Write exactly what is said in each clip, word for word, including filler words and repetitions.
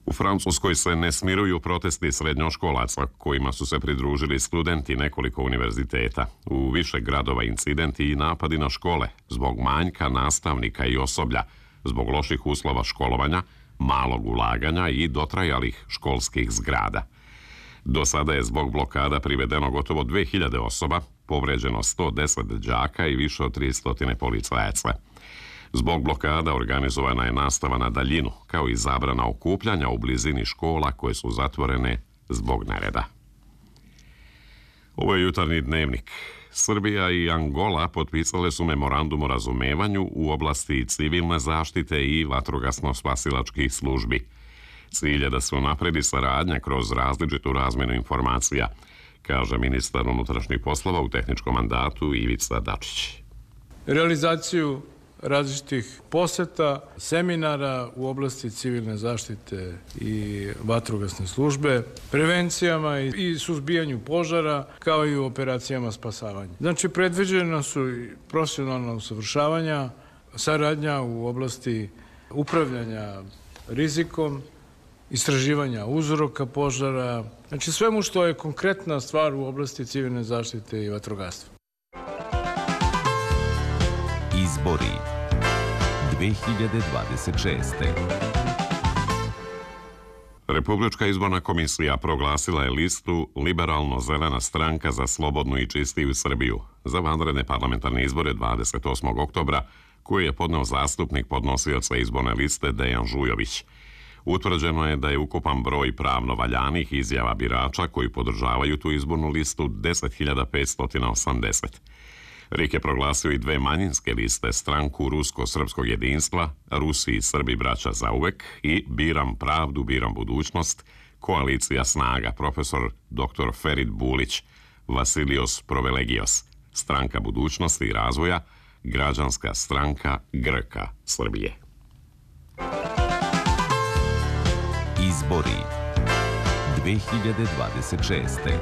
U Francuskoj se ne smiruju protesti srednjoškolaca kojima su se pridružili studenti nekoliko univerziteta. U više gradova incidenti i napadi na škole zbog manjka nastavnika i osoblja, zbog loših uslova školovanja, malog ulaganja i dotrajalih školskih zgrada. Do sada je zbog blokada privedeno gotovo dve hiljade osoba, povređeno sto deset đaka i više od tristo policajaca. Zbog blokada organizovana je nastava na daljinu, kao i zabrana okupljanja u blizini škola koje su zatvorene zbog nereda. Ovo je jutarnji dnevnik. Srbija i Angola potpisale su memorandum o razumevanju u oblasti civilne zaštite i vatrogasno-spasilačkih službi. Cilj je da se unapredi saradnja kroz različitu razmenu informacija, kaže ministar unutrašnjih poslova u tehničkom mandatu Ivica Dačić. Realizaciju različitih poseta, seminara u oblasti civilne zaštite i vatrogasne službe, prevencijama i suzbijanju požara, kao i u operacijama spasavanja. Znači, predviđena su i profesionalna usavršavanja, saradnja u oblasti upravljanja rizikom, istraživanja uzroka požara, znači svemu što je konkretna stvar u oblasti civilne zaštite i vatrogastva. Izbori dve hiljade dvadeset šeste. Republička izborna komisija proglasila je listu Liberalno-zelena stranka za slobodnu i čistiju Srbiju za vanredne parlamentarne izbore dvadeset osmog oktobra, koju je podneo zastupnik podnosioca izborne liste Dejan Žujović. Utvrđeno je da je ukupan broj pravno valjanih izjava birača koji podržavaju tu izbornu listu deset hiljada petsto osamdeset. R I K je proglasio i dve manjinske liste, stranku Rusko-srpskog jedinstva, Rusi i Srbi braća zauvek i Biram pravdu, biram budućnost, koalicija snaga, profesor doktor Ferit Bulić, Vasilios Provelegios, stranka budućnosti i razvoja, građanska stranka Grka Srbije. Izbori dve hiljade dvadeset šeste.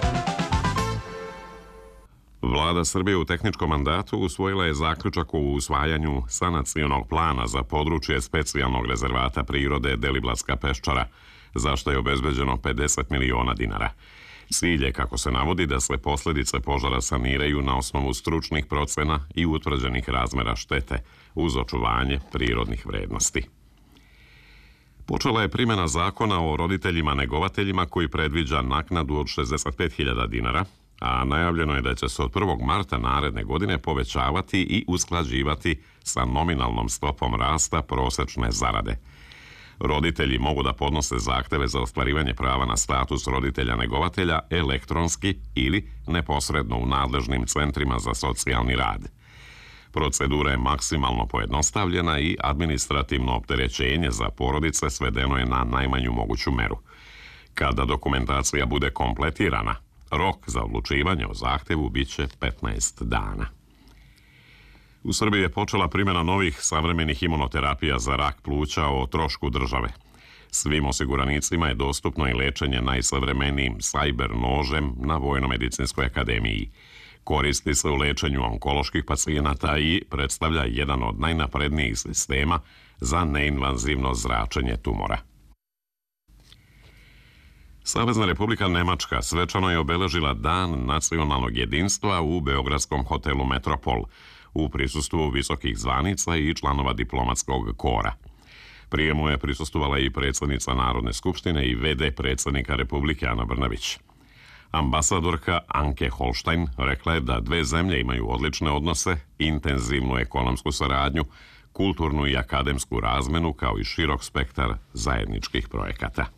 Vlada Srbije u tehničkom mandatu usvojila je zaključak o usvajanju sanacionog plana za područje specijalnog rezervata prirode Deliblatska peščara, za što je obezbeđeno pedeset miliona dinara. Cilj je, kako se navodi, da se posledice požara saniraju na osnovu stručnih procena i utvrđenih razmera štete, uz očuvanje prirodnih vrednosti. Počela je primjena zakona o roditeljima negovateljima koji predviđa naknadu od šezdeset pet hiljada dinara, a najavljeno je da će se od prvog marta naredne godine povećavati i usklađivati sa nominalnom stopom rasta prosečne zarade. Roditelji mogu da podnose zahteve za ostvarivanje prava na status roditelja negovatelja elektronski ili neposredno u nadležnim centrima za socijalni rad. Procedura je maksimalno pojednostavljena i administrativno opterećenje za porodice svedeno je na najmanju moguću meru. Kada dokumentacija bude kompletirana, rok za odlučivanje o zahtevu biće petnaest dana. U Srbiji je počela primjena novih savremenih imunoterapija za rak pluća o trošku države. Svim osiguranicima je dostupno i lečenje najsavremenijim Cyber nožem na Vojno-medicinskoj akademiji. Koristi se u lečenju onkoloških pacijenata i predstavlja jedan od najnaprednijih sistema za neinvazivno zračenje tumora. Savezna Republika Nemačka svečano je obeležila Dan nacionalnog jedinstva u beogradskom hotelu Metropol u prisustvu visokih zvanica i članova diplomatskog kora. Prijemu je prisustvovala i predsjednica Narodne skupštine i ve de predsjednika Republike Ana Brnabić. Ambasadorka Anke Holstein rekla je da dve zemlje imaju odlične odnose, intenzivnu ekonomsku saradnju, kulturnu i akademsku razmenu kao i širok spektar zajedničkih projekata.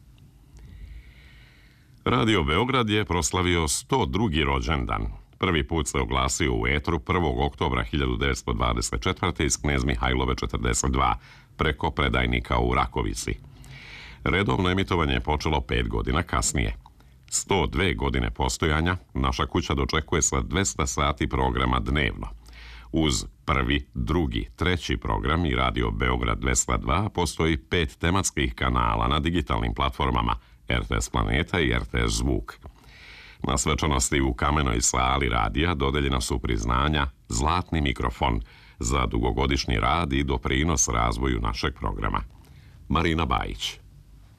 Radio Beograd je proslavio sto drugi rođendan. Prvi put se oglasio u etru prvog oktobra hiljadu devetsto dvadeset četvrte iz Knez Mihajlove četrdeset dva preko predajnika u Rakovici. Redovno emitovanje je počelo pet godina kasnije. sto dve godine postojanja naša kuća dočekuje sa dvesta sati programa dnevno. Uz prvi, drugi, treći program i Radio Beograd dvesta dva postoji pet tematskih kanala na digitalnim platformama er te es Planeta i er te es Zvuk. Na svečanosti u kamenoj sali radija dodeljena su priznanja Zlatni mikrofon za dugogodišnji rad i doprinos razvoju našeg programa. Marina Bajić.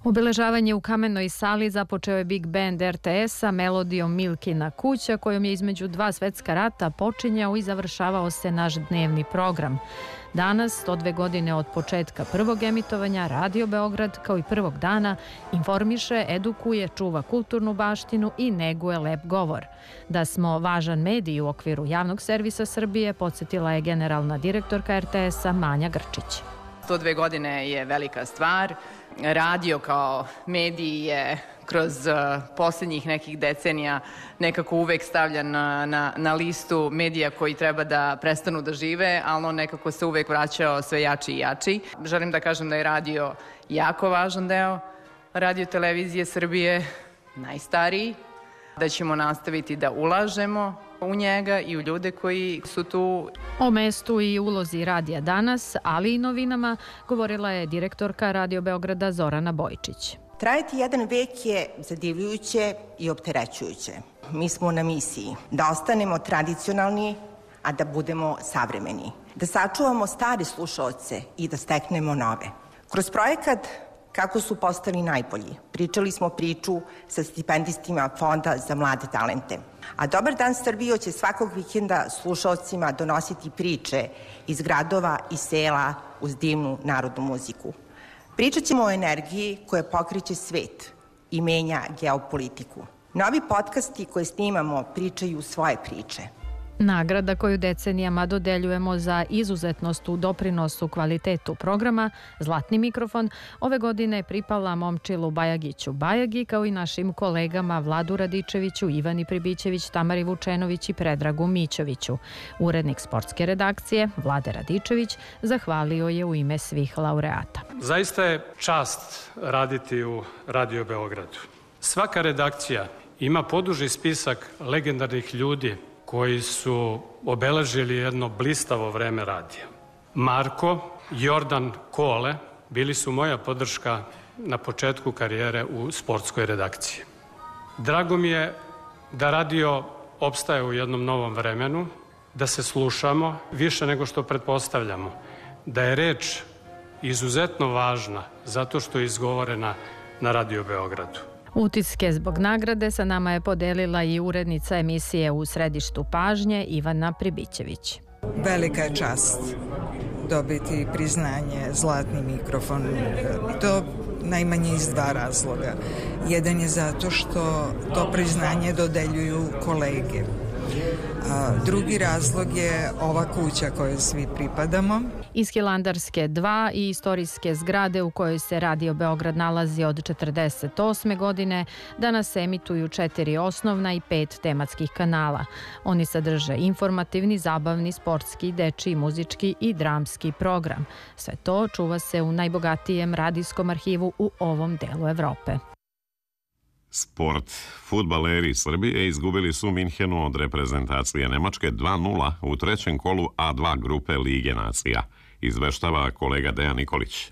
Obeležavanje u Kamenoj sali započeo je Big Band er te es-a melodijom Milkina kuća, kojom je između dva svetska rata počinjao i završavao se naš dnevni program. Danas, sto dve godine od početka prvog emitovanja, Radio Beograd, kao i prvog dana, informiše, edukuje, čuva kulturnu baštinu i neguje lep govor. Da smo važan medij u okviru javnog servisa Srbije, podsjetila je generalna direktorka er te es-a Manja Grčić. sto dve godine je velika stvar. Radio kao medij je kroz posljednjih nekih decenija nekako uvek stavljan na, na, na listu medija koji treba da prestanu da žive, ali on nekako se uvek vraćao sve jači i jači. Želim da kažem da je radio jako važan deo Radio televizije Srbije, najstariji, da ćemo nastaviti da ulažemo u njega i u ljude koji su tu. O mestu i ulozi radija danas, ali i novinama, govorila je direktorka Radio Beograda Zorana Bojčić. Trajati jedan vek je zadivljujuće i opterećujuće. Mi smo na misiji da ostanemo tradicionalni, a da budemo savremeni. Da sačuvamo stare slušaoce i da steknemo nove. Kroz projekat Kako su postali najbolji, pričali smo priču sa stipendistima Fonda za mlade talente. A Dobar dan Srbijo će svakog vikenda slušaocima donositi priče iz gradova i sela uz divnu narodnu muziku. Pričat ćemo o energiji koja pokreće svet i menja geopolitiku. Novi podcasti koje snimamo pričaju svoje priče. Nagrada koju decenijama dodeljujemo za izuzetnost u doprinosu kvalitetu programa, Zlatni mikrofon, ove godine je pripala Momčilu Bajagiću Bajagi, kao i našim kolegama Vladu Radičeviću, Ivani Pribićević, Tamari Vučenović i Predragu Mićoviću. Urednik sportske redakcije, Vlade Radičević, zahvalio je u ime svih laureata. Zaista je čast raditi u Radio Beogradu. Svaka redakcija ima poduži spisak legendarnih ljudi koji su obeležili jedno blistavo vreme radija. Marko, Jordan, Kole bili su moja podrška na početku karijere u sportskoj redakciji. Drago mi je da radio opstaje u jednom novom vremenu, da se slušamo više nego što pretpostavljamo, da je reč izuzetno važna zato što je izgovorena na Radio Beogradu. Utiske zbog nagrade sa nama je podelila i urednica emisije U središtu pažnje Ivana Pribićević. Velika je čast dobiti priznanje Zlatni mikrofon. To najmanje iz dva razloga. Jedan je zato što to priznanje dodeljuju kolege. A drugi razlog je ova kuća kojoj svi pripadamo. Iz Hilandarske dva i istorijske zgrade u kojoj se Radio Beograd nalazi od četrdeset osme godine danas se emituju četiri osnovna i pet tematskih kanala. Oni sadrže informativni, zabavni, sportski, dečiji, muzički i dramski program. Sve to čuva se u najbogatijem radijskom arhivu u ovom delu Evrope. Sport. Fudbaleri Srbije izgubili su Minhenu od reprezentacije Nemačke dva nula u trećem kolu A dva grupe Lige nacija. Izveštava kolega Dejan Nikolić.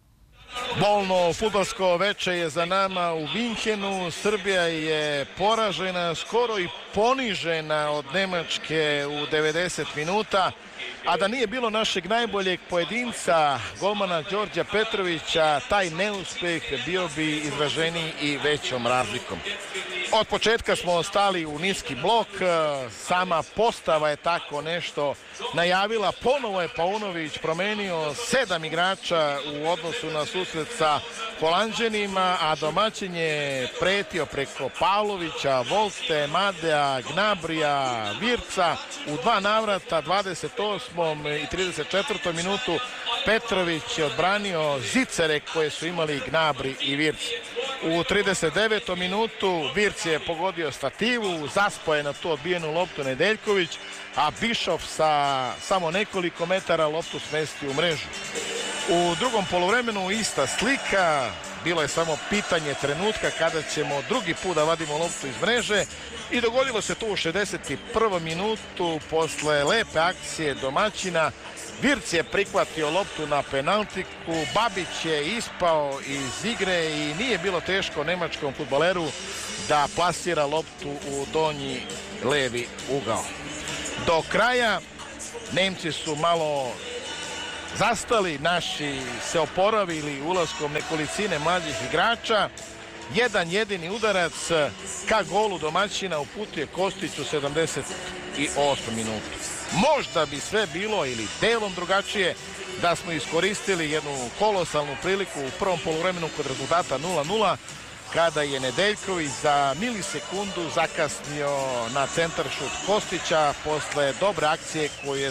Bolno fudbalsko veče je za nama u Minhenu. Srbija je poražena, skoro i ponižena od Nemačke u devedeset minuta. A da nije bilo našeg najboljeg pojedinca, golmana Đorđa Petrovića, taj neuspeh bio bi izraženiji i većom razlikom. Od početka smo stali u niski blok, sama postava je tako nešto najavila. Ponovo je Paunović promenio sedam igrača u odnosu na susret sa Holanđanima, a domaćin je pretio preko Pavlovića, Volte, Madea, Gnabrija, Virca. U dva navrata, dvadeset osmom i trideset četvrtom minutu, Petrović je odbranio zicere koje su imali Gnabri i Virc. U trideset devetom minutu Virc je pogodio stativu, zaspao je na tu odbijenu loptu Nedeljković, a Bišov sa samo nekoliko metara loptu smestio u mrežu. U drugom poluvremenu ista slika, bilo je samo pitanje trenutka kada ćemo drugi put da vadimo loptu iz mreže i dogodilo se to u šezdeset prvom minutu posle lepe akcije domaćina. Virc je prihvatio loptu na penaltiku, Babić je ispao iz igre i nije bilo teško nemačkom fudbaleru da plasira loptu u donji levi ugao. Do kraja Nemci su malo zastali, naši se oporavili ulaskom nekolicine mlađih igrača. Jedan jedini udarac ka golu domaćina uputio Kostić u sedamdeset osmoj minutu. Možda bi sve bilo ili delom drugačije da smo iskoristili jednu kolosalnu priliku u prvom poluvremenu kod rezultata nula nula, kada je Nedeljković za milisekundu zakasnio na centar šut Kostića posle dobre akcije koju je